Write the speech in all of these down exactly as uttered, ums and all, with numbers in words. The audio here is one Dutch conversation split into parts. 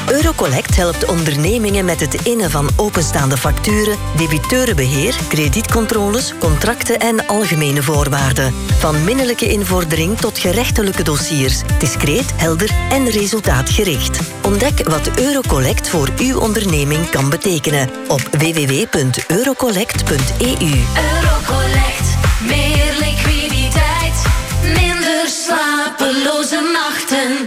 Eurocollect helpt ondernemingen met het innen van openstaande facturen, debiteurenbeheer, kredietcontroles, contracten en algemene voorwaarden. Van minnelijke invordering tot gerechtelijke dossiers. Discreet, helder en resultaatgericht. Ontdek wat Eurocollect voor uw onderneming kan betekenen op w w w punt eurocollect punt e u. Eurocollect, meer liquiditeit, minder slapeloze nachten.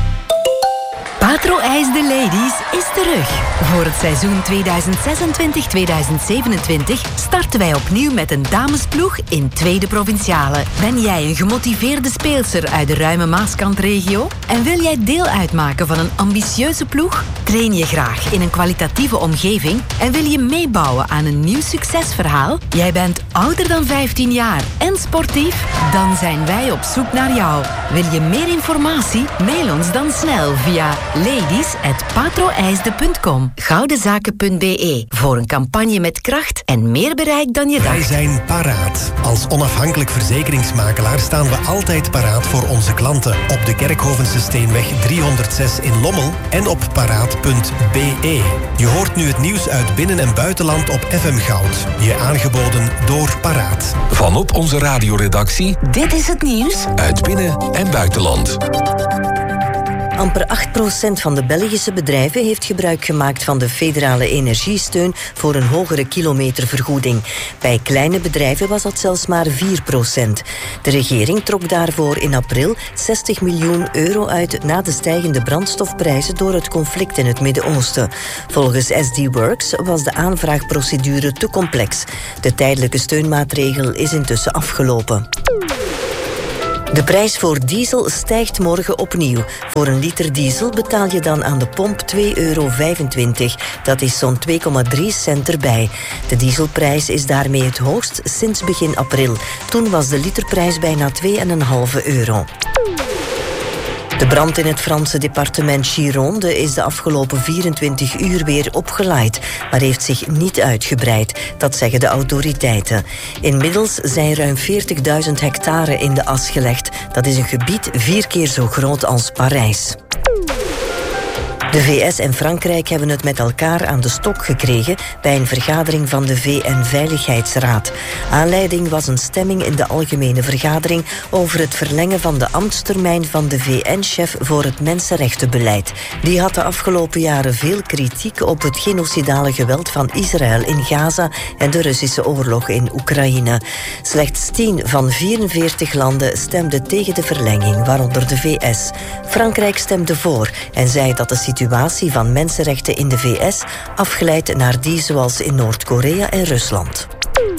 Patro-ijs de Ladies is terug. Voor het seizoen tweeduizend zesentwintig tweeduizend zevenentwintig starten wij opnieuw met een damesploeg in tweede provinciale. Ben jij een gemotiveerde speelster uit de ruime Maaskantregio? En wil jij deel uitmaken van een ambitieuze ploeg? Train je graag in een kwalitatieve omgeving en wil je meebouwen aan een nieuw succesverhaal? Jij bent ouder dan vijftien jaar en sportief? Dan zijn wij op zoek naar jou. Wil je meer informatie? Mail ons dan snel via ladies at patroijsde punt com. Goudenzaken punt b e voor een campagne met kracht en meer bereik dan je dacht. Wij zijn paraat. Als onafhankelijk verzekeringsmakelaar staan we altijd paraat voor onze klanten. Op de Kerkhovense Steenweg driehonderdzes in Lommel en op paraat punt b e. Je hoort nu het nieuws uit binnen- en buitenland op F M Goud. Je aangeboden door Paraat. Vanop onze radioredactie. Dit is het nieuws Uit binnen- en buitenland. Amper acht procent van de Belgische bedrijven heeft gebruik gemaakt van de federale energiesteun voor een hogere kilometervergoeding. Bij kleine bedrijven was dat zelfs maar vier procent. De regering trok daarvoor in april zestig miljoen euro uit na de stijgende brandstofprijzen door het conflict in het Midden-Oosten. Volgens S D Works was de aanvraagprocedure te complex. De tijdelijke steunmaatregel is intussen afgelopen. De prijs voor diesel stijgt morgen opnieuw. Voor een liter diesel betaal je dan aan de pomp twee euro vijfentwintig. Dat is zo'n twee komma drie cent erbij. De dieselprijs is daarmee het hoogst sinds begin april. Toen was de literprijs bijna twee komma vijf euro. De brand in het Franse departement Gironde is de afgelopen vierentwintig uur weer opgelaaid, maar heeft zich niet uitgebreid. Dat zeggen de autoriteiten. Inmiddels zijn ruim veertigduizend hectare in de as gelegd. Dat is een gebied vier keer zo groot als Parijs. De V S en Frankrijk hebben het met elkaar aan de stok gekregen bij een vergadering van de V N-veiligheidsraad. Aanleiding was een stemming in de algemene vergadering over het verlengen van de ambtstermijn van de V N-chef voor het mensenrechtenbeleid. Die had de afgelopen jaren veel kritiek op het genocidale geweld van Israël in Gaza en de Russische oorlog in Oekraïne. Slechts tien van vierenveertig landen stemden tegen de verlenging, waaronder de V S. Frankrijk stemde voor en zei dat de situatie De situatie van mensenrechten in de V S afgeleid naar die zoals in Noord-Korea en Rusland.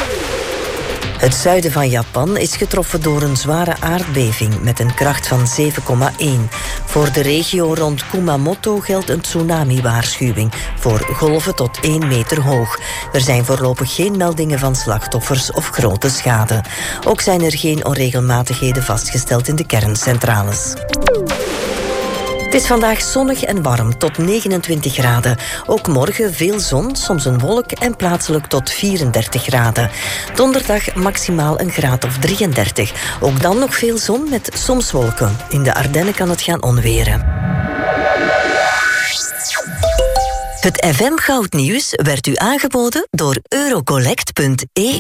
Het zuiden van Japan is getroffen door een zware aardbeving met een kracht van zeven komma één. Voor de regio rond Kumamoto geldt een tsunami-waarschuwing voor golven tot één meter hoog. Er zijn voorlopig geen meldingen van slachtoffers of grote schade. Ook zijn er geen onregelmatigheden vastgesteld in de kerncentrales. Het is vandaag zonnig en warm, tot negenentwintig graden. Ook morgen veel zon, soms een wolk en plaatselijk tot vierendertig graden. Donderdag maximaal een graad of drieëndertig. Ook dan nog veel zon met soms wolken. In de Ardennen kan het gaan onweren. Het F M Goudnieuws werd u aangeboden door eurocollect punt e u.